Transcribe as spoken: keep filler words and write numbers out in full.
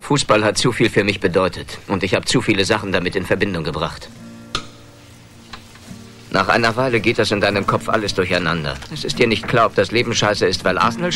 Fußball hat zu viel für mich bedeutet und ich habe zu viele Sachen damit in Verbindung gebracht. Nach einer Weile geht das in deinem Kopf alles durcheinander. Es ist dir nicht klar, ob das Leben scheiße ist, weil Arsenal